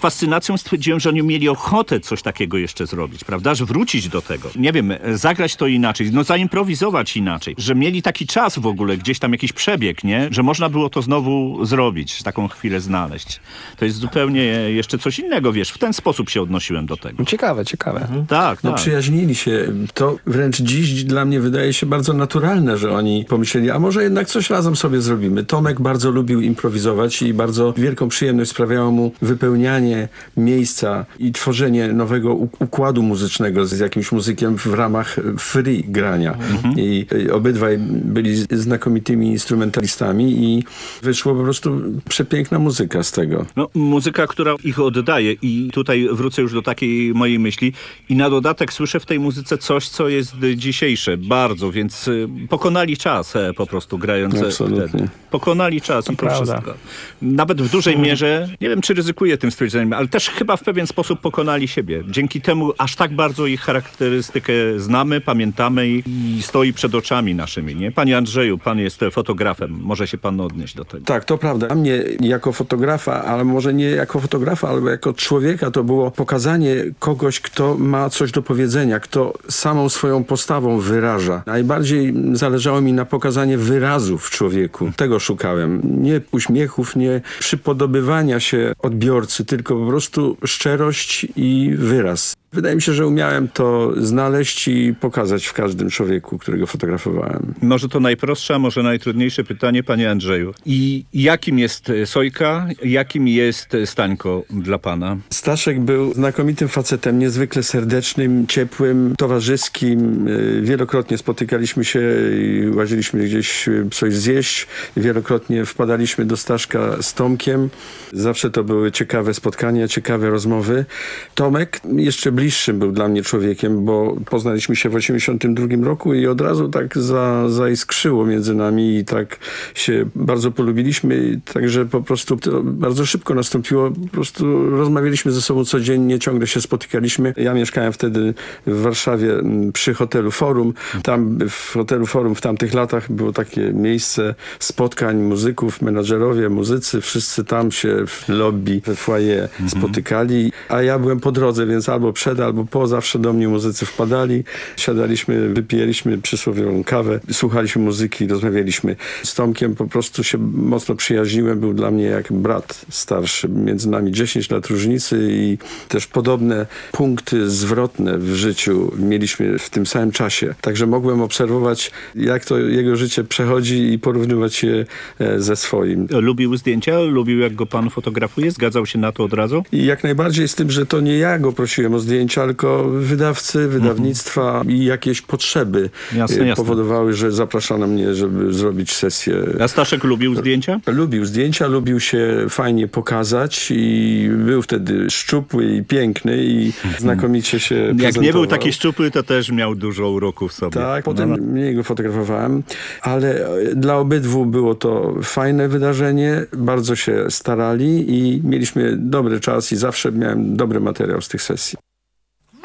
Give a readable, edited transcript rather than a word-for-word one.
fascynacją stwierdziłem, że oni mieli ochotę coś takiego jeszcze zrobić, prawda? Że wrócić do tego. Nie wiem, zagrać to inaczej, no zaimprowizować inaczej. Że mieli taki czas w ogóle, gdzieś tam jakiś przebieg, nie? Że można było to znowu zrobić, taką chwilę znaleźć. To jest zupełnie jeszcze coś innego, wiesz. W ten sposób się odnosiłem do tego. Ciekawe. Tak, No tak. przyjaźnili się. To wręcz dziś dla mnie wydaje się bardzo naturalne, że oni pomyśleli, a może jednak coś razem sobie zrobimy. Tomek bardzo lubił improwizować i bardzo wielką przyjemność sprawiało mu wypełnianie miejsca i tworzenie nowego układu muzycznego z jakimś muzykiem w ramach free grania. I obydwaj byli znakomitymi instrumentalistami i wyszło po prostu przepiękna muzyka z tego. No, muzyka, która ich oddaje i tutaj wrócę już do takiej mojej myśli i na dodatek słyszę w tej muzyce coś, co jest dzisiejsze bardzo, więc pokonali czas po prostu grając Absolutnie. wtedy. Pokonali czas i to prawda. wszystko. Nawet w dużej mierze, nie wiem czy ryzykuję tym stwierdzeniem, ale też chyba w pewien sposób pokonali siebie. Dzięki temu aż tak bardzo ich charakterystykę znamy, pamiętamy i stoi przed oczami naszymi, nie? Panie Andrzeju, pan jest fotografem, może się pan odnieść do tego. Tak, to prawda. Dla mnie jako fotografa, ale może nie jako fotografa, ale jako człowieka, to było pokazanie kogoś, kto ma coś do powiedzenia, kto samą swoją postawą wyraża. Najbardziej zależało mi na pokazanie wyrazu w człowieku. Tego szukałem. Nie uśmiechów, nie przypodobywania się odbiorcy, tylko po prostu szczerość i wyraz. Wydaje mi się, że umiałem to znaleźć i pokazać w każdym człowieku, którego fotografowałem. Może to najprostsze, a może najtrudniejsze pytanie, panie Andrzeju. I jakim jest Sojka, jakim jest Stańko dla pana? Staszek był znakomitym facetem, niezwykle serdecznym, ciepłym, towarzyskim. Wielokrotnie spotykaliśmy się i łaziliśmy gdzieś coś zjeść. Wielokrotnie wpadaliśmy do Staszka z Tomkiem. Zawsze to były ciekawe spotkania, ciekawe rozmowy. Tomek jeszcze bliższym był dla mnie człowiekiem, bo poznaliśmy się w 1982 roku i od razu tak zaiskrzyło między nami i tak się bardzo polubiliśmy. Także po prostu to bardzo szybko nastąpiło. Po prostu rozmawialiśmy ze sobą codziennie, ciągle się spotykaliśmy. Ja mieszkałem wtedy w Warszawie przy hotelu Forum. Tam w hotelu Forum w tamtych latach było takie miejsce spotkań muzyków, menadżerowie, muzycy. Wszyscy tam się w lobby, we foyer spotykali. A ja byłem po drodze, więc albo przed, albo po. Zawsze do mnie muzycy wpadali. Siadaliśmy, wypijaliśmy przysłowiową kawę, słuchaliśmy muzyki, rozmawialiśmy. Z Tomkiem po prostu się mocno przyjaźniłem. Był dla mnie jak brat starszy. Między nami 10 lat różnicy i też podobne punkty zwrotne w życiu mieliśmy w tym samym czasie. Także mogłem obserwować, jak to jego życie przechodzi i porównywać je ze swoim. Lubił zdjęcia? Lubił, jak go pan fotografuje? Zgadzał się na to od razu? I jak najbardziej z tym, że to nie ja go prosiłem o zdjęcia, tylko wydawcy, wydawnictwa i jakieś potrzeby Jasne. powodowały, że zapraszano mnie, żeby zrobić sesję. A Staszek lubił zdjęcia? Lubił zdjęcia, lubił się fajnie pokazać i był wtedy szczupły i piękny i znakomicie się prezentował. Jak nie był taki szczupły, to też miał dużo uroku w sobie. Tak, potem mniej go fotografowałem, ale dla obydwu było to fajne wydarzenie, bardzo się starali i mieliśmy dobry czas i zawsze miałem dobry materiał z tych sesji.